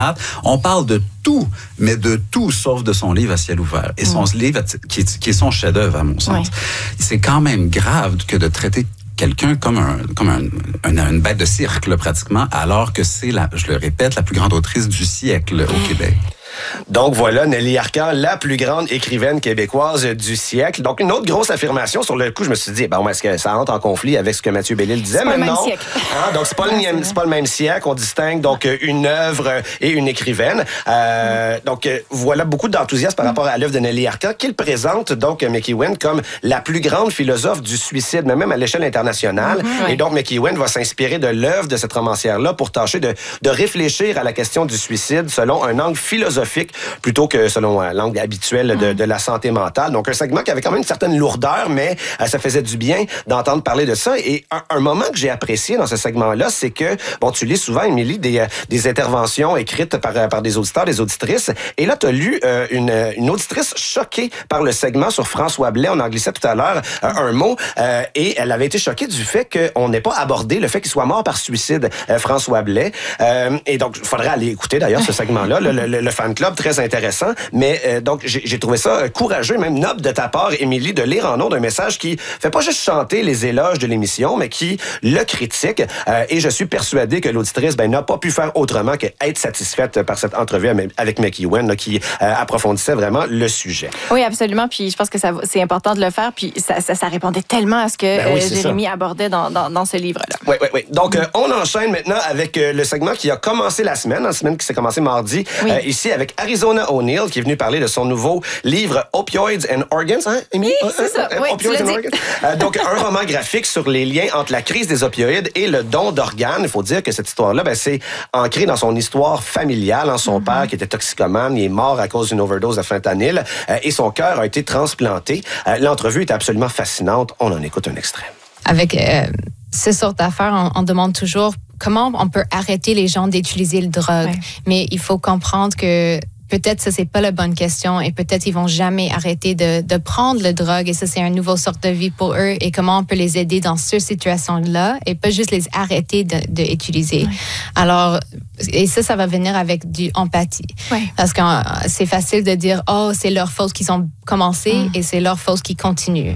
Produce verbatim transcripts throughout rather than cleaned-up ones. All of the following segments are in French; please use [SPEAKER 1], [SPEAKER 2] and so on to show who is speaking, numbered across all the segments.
[SPEAKER 1] On parle de tout, mais de tout sauf de son livre à ciel ouvert. Et son mmh. livre, qui est, qui est son chef-d'œuvre, à mon sens. Oui. C'est quand même grave que de traiter quelqu'un comme un comme un, un, une bête de cirque, là, pratiquement, alors que c'est, la, je le répète, la plus grande autrice du siècle au Québec.
[SPEAKER 2] Donc voilà, Nelly Arcan, la plus grande écrivaine québécoise du siècle. Donc une autre grosse affirmation, sur le coup, je me suis dit, bon, est-ce que ça entre en conflit avec ce que Mathieu Bellil disait?
[SPEAKER 3] C'est pas
[SPEAKER 2] mais
[SPEAKER 3] le même
[SPEAKER 2] non.
[SPEAKER 3] siècle.
[SPEAKER 2] Hein, donc c'est pas, ouais, le, c'est pas le même siècle. On distingue donc une œuvre et une écrivaine. Euh, mm. Donc voilà beaucoup d'enthousiasme par mm. rapport à l'œuvre de Nelly Arcan, qu'il présente donc McEwen comme la plus grande philosophe du suicide, mais même à l'échelle internationale. Mm-hmm, et oui. donc McEwen va s'inspirer de l'œuvre de cette romancière-là pour tâcher de, de réfléchir à la question du suicide selon un angle philosophique plutôt que selon euh, l'angle habituel de, de la santé mentale. Donc, un segment qui avait quand même une certaine lourdeur, mais euh, ça faisait du bien d'entendre parler de ça. Et un, un moment que j'ai apprécié dans ce segment-là, c'est que, bon, tu lis souvent, Émilie, des, euh, des interventions écrites par, euh, par des auditeurs, des auditrices. Et là, tu as lu euh, une, une auditrice choquée par le segment sur François Blais. On en glissait tout à l'heure euh, un mot. Euh, et elle avait été choquée du fait qu'on n'ait pas abordé le fait qu'il soit mort par suicide, euh, François Blais. Euh, et donc, il faudrait aller écouter, d'ailleurs, ce segment-là. Le, le, le fan club, très intéressant. Mais euh, donc, j'ai, j'ai trouvé ça courageux, même noble de ta part, Émilie, de lire en ondes un message qui fait pas juste chanter les éloges de l'émission, mais qui le critique. Euh, et je suis persuadé que l'auditrice ben, n'a pas pu faire autrement qu'être satisfaite par cette entrevue avec McEwen, là, qui euh, approfondissait vraiment le sujet.
[SPEAKER 3] Oui, absolument. Puis je pense que ça, c'est important de le faire. Puis ça, ça, ça répondait tellement à ce que ben oui, euh, Jérémy ça. abordait dans, dans, dans ce livre-là.
[SPEAKER 2] Oui, oui, oui. Donc, euh, on enchaîne maintenant avec euh, le segment qui a commencé la semaine, la semaine qui s'est commencée mardi, oui. euh, ici avec Arizona O'Neill, qui est venu parler de son nouveau livre Opioids and Organs. Hein,
[SPEAKER 3] oui, c'est ça. Euh, oui,
[SPEAKER 2] Opioids and Organs. Euh, donc, un roman graphique sur les liens entre la crise des opioïdes et le don d'organes. Il faut dire que cette histoire-là, ben, c'est ancré dans son histoire familiale. Hein, son mm-hmm. père, qui était toxicomane, il est mort à cause d'une overdose de fentanyl euh, et son cœur a été transplanté. Euh, l'entrevue est absolument fascinante. On en écoute un extrait.
[SPEAKER 4] Avec euh, ces sortes d'affaires, on, on demande toujours comment on peut arrêter les gens d'utiliser le drogue. Ouais. Mais il faut comprendre que peut-être ça, c'est pas la bonne question et peut-être ils vont jamais arrêter de, de prendre le drogue et ça, c'est une nouvelle sorte de vie pour eux et comment on peut les aider dans cette situation-là et pas juste les arrêter de, de utiliser. Oui. Alors, et ça, ça va venir avec du empathie. Oui. Parce que c'est facile de dire, oh, c'est leur faute qu'ils ont commencé mm. et c'est leur faute qu'ils continuent.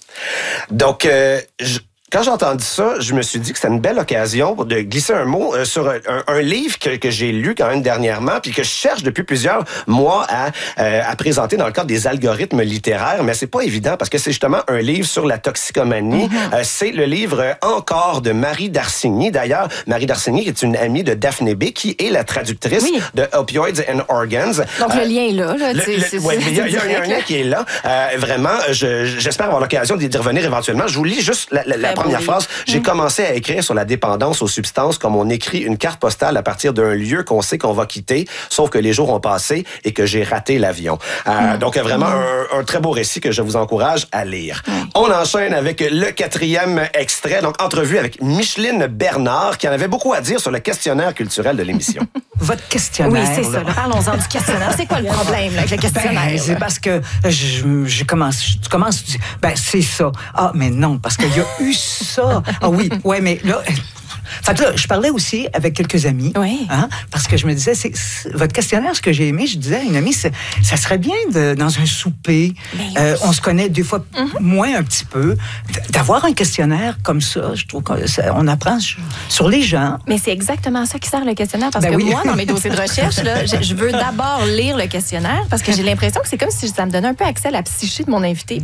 [SPEAKER 2] Donc, euh, je... Quand j'ai entendu ça, je me suis dit que c'était une belle occasion de glisser un mot euh, sur un, un livre que, que j'ai lu quand même dernièrement, puis que je cherche depuis plusieurs mois à, euh, à présenter dans le cadre des algorithmes littéraires, mais c'est pas évident parce que c'est justement un livre sur la toxicomanie. Mm-hmm. Euh, c'est le livre Encore de Marie Darcigny. D'ailleurs, Marie Darcigny est une amie de Daphné B, qui est la traductrice oui. de Opioids and Organs.
[SPEAKER 3] Donc euh, le lien est là. là
[SPEAKER 2] le, le, ouais, il y a, y a, y a un lien qui est là. Euh, vraiment, je, j'espère avoir l'occasion d'y revenir éventuellement. Je vous lis juste la, la, la première phrase. J'ai mmh. commencé à écrire sur la dépendance aux substances comme on écrit une carte postale à partir d'un lieu qu'on sait qu'on va quitter, sauf que les jours ont passé et que j'ai raté l'avion. Euh, mmh. Donc, vraiment mmh. un, un très beau récit que je vous encourage à lire. Mmh. On enchaîne avec le quatrième extrait, donc entrevue avec Micheline Bernard, qui en avait beaucoup à dire sur le questionnaire culturel de l'émission.
[SPEAKER 5] Votre questionnaire.
[SPEAKER 3] Oui, c'est ça. Là, parlons-en du questionnaire. C'est quoi le problème là, avec le questionnaire?
[SPEAKER 5] Ben, c'est parce que je, je commence, tu commences, tu dis, ben c'est ça. Ah, mais non, parce qu'il y a eu ça. Ah oui, ouais, mais là... Fait que là, je parlais aussi avec quelques amis,
[SPEAKER 3] oui.
[SPEAKER 5] hein, parce que je me disais, c'est, c'est, votre questionnaire, ce que j'ai aimé, je disais à une amie, c'est, ça serait bien de, dans un souper, euh, on se connaît des fois mm-hmm. moins un petit peu, d'avoir un questionnaire comme ça, je trouve qu'on apprend sur les gens.
[SPEAKER 3] Mais c'est exactement ça qui sert le questionnaire, parce ben que oui. moi, dans mes dossiers de recherche, là, je, je veux d'abord lire le questionnaire, parce que j'ai l'impression que c'est comme si ça me donnait un peu accès à la psyché de mon invité.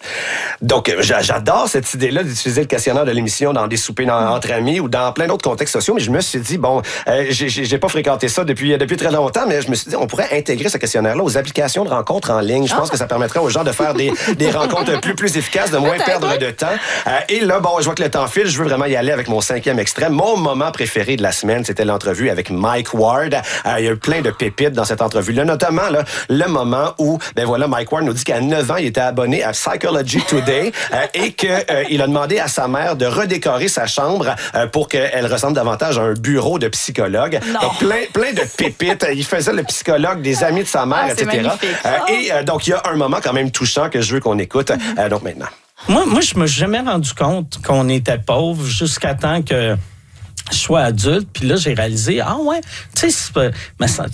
[SPEAKER 2] Donc, j'adore cette idée-là d'utiliser le questionnaire de l'émission dans des soupers dans, entre amis ou dans plein d'autres contextes sociaux, mais je me suis dit, bon, euh, j'ai, j'ai pas fréquenté ça depuis, depuis très longtemps, mais je me suis dit, on pourrait intégrer ce questionnaire-là aux applications de rencontres en ligne. Je pense ah. que ça permettrait aux gens de faire des, des rencontres plus, plus efficaces, de moins perdre de temps. Euh, et là, bon, je vois que le temps file, je veux vraiment y aller avec mon cinquième extrait. Mon moment préféré de la semaine, c'était l'entrevue avec Mike Ward. Euh, il y a eu plein de pépites dans cette entrevue-là, notamment là, le moment où, ben voilà, Mike Ward nous dit qu'à neuf ans, il était abonné à Psychology Today euh, et qu'il euh, a demandé à sa mère de redécorer sa chambre euh, pour qu'elle ressemble davantage à un bureau de psychologue. Non. Donc, plein, plein de pépites. Il faisait le psychologue des amis de sa mère, ah, et cetera. Euh, et euh, donc, il y a un moment quand même touchant que je veux qu'on écoute. Mm-hmm. Euh, donc, maintenant.
[SPEAKER 6] Moi, moi je me suis jamais rendu compte qu'on était pauvre jusqu'à temps que je sois adulte, puis là, j'ai réalisé, ah ouais, tu sais, tu